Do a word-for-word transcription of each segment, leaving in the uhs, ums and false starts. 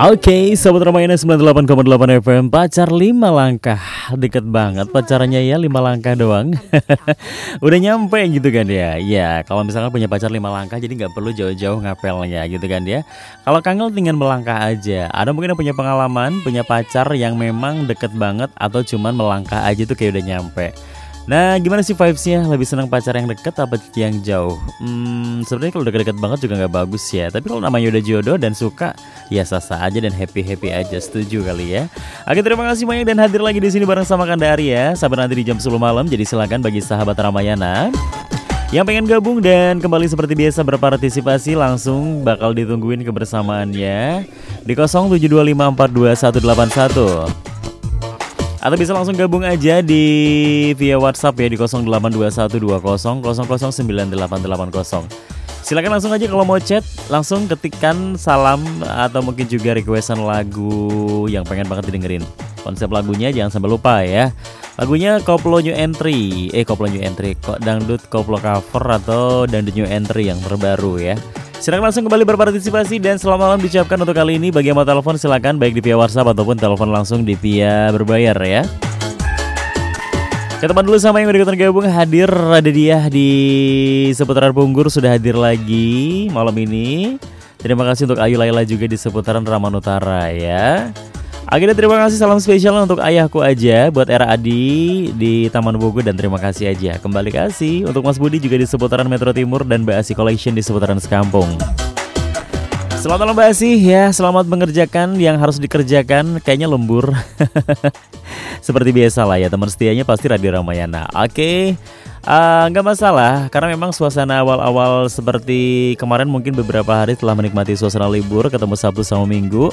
Oke, Sobat Ramayana sembilan puluh delapan koma delapan F M. Pacar lima langkah. Deket banget pacarannya ya, lima langkah doang. Udah nyampe gitu kan ya. Ya, kalau misalkan punya pacar lima langkah, jadi nggak perlu jauh-jauh ngapelnya gitu kan ya. Kalau kangen tinggal melangkah aja. Ada mungkin yang punya pengalaman, punya pacar yang memang deket banget, atau cuman melangkah aja tuh kayak udah nyampe. Nah, gimana sih vibesnya? Lebih senang pacar yang deket apa yang jauh? Hmm, sebenarnya kalau deket-deket banget juga nggak bagus ya. Tapi kalau namanya udah jodoh dan suka, ya sah-sah aja dan happy-happy aja. Setuju kali ya. Oke, terima kasih banyak dan hadir lagi di sini bareng sama Kanda Arya. Sampai nanti di jam sepuluh malam. Jadi silakan bagi sahabat Ramayana yang pengen gabung dan kembali seperti biasa berpartisipasi, langsung bakal ditungguin kebersamaannya di nol tujuh dua lima empat dua satu delapan satu. Atau bisa langsung gabung aja di via WhatsApp ya di nol delapan dua satu dua nol nol nol sembilan delapan delapan nol. Silakan langsung aja kalau mau chat, langsung ketikkan salam atau mungkin juga requestan lagu yang pengen banget didengerin. Konsep lagunya jangan sampai lupa ya. Lagunya koplo new entry, eh koplo new entry, kok dangdut koplo cover atau dangdut new entry yang terbaru ya. Silakan langsung kembali berpartisipasi dan selamat malam diucapkan untuk kali ini. Bagi yang mau telepon silakan baik di via WhatsApp ataupun telepon langsung di via berbayar ya. Ketemu dulu sama yang udah ikutan gabung, hadir ada dia di seputaran Punggur, sudah hadir lagi malam ini. Terima kasih untuk Ayu Laila juga di seputaran Raman Utara ya. Akhirnya terima kasih, salam spesial untuk ayahku aja, buat Era Adi di Taman Bogor, dan terima kasih aja kembali kasih untuk Mas Budi juga di seputaran Metro Timur dan Mbak Asi Collection di seputaran Sekampung. Selamat malam Mbak Asi ya, selamat mengerjakan yang harus dikerjakan, kayaknya lembur. Seperti biasa lah ya, teman setianya pasti Radio Ramayana. Oke, uh, nggak masalah karena memang suasana awal-awal seperti kemarin mungkin beberapa hari telah menikmati suasana libur, ketemu Sabtu sama Minggu.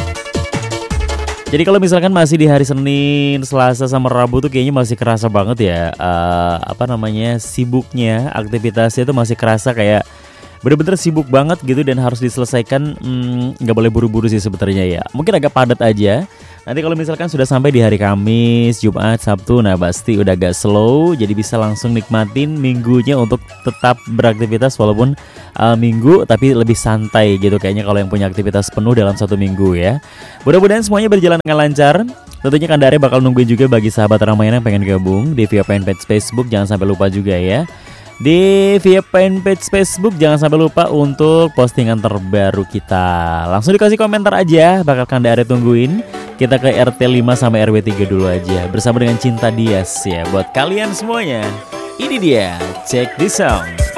Jadi kalau misalkan masih di hari Senin, Selasa sama Rabu tuh kayaknya masih kerasa banget ya uh, apa namanya sibuknya, aktivitasnya tuh masih kerasa kayak bener-bener sibuk banget gitu dan harus diselesaikan. Nggak hmm, boleh buru-buru sih sebenarnya ya. Mungkin agak padat aja. Nanti kalau misalkan sudah sampai di hari Kamis, Jumat, Sabtu, nah pasti udah agak slow. Jadi bisa langsung nikmatin minggunya untuk tetap beraktivitas walaupun uh, minggu tapi lebih santai gitu kayaknya kalau yang punya aktivitas penuh dalam satu minggu ya. Mudah-mudahan semuanya berjalan dengan lancar. Tentunya Kanda Arya bakal nungguin juga bagi sahabat Ramayana yang pengen gabung di via fanpage Facebook. Jangan sampai lupa juga ya. Di via fanpage Facebook jangan sampai lupa untuk postingan terbaru kita. Langsung dikasih komentar aja, bakal Kanda Arya tungguin. Kita ke R T lima sama R W tiga dulu aja bersama dengan Cinta Dias ya buat kalian semuanya. Ini dia, check this out.